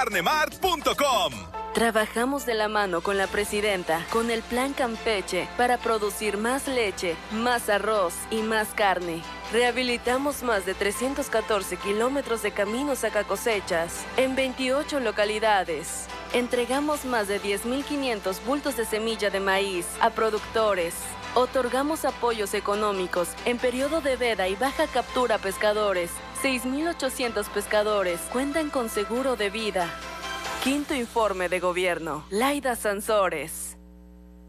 Carnemart.com. Trabajamos de la mano con la presidenta, con el Plan Campeche, para producir más leche, más arroz y más carne. Rehabilitamos más de 314 kilómetros de caminos sacacosechas en 28 localidades. Entregamos más de 10.500 bultos de semilla de maíz a productores. Otorgamos apoyos económicos en periodo de veda y baja captura a pescadores. 6.800 pescadores cuentan con seguro de vida. Quinto informe de gobierno. Laida Sansores.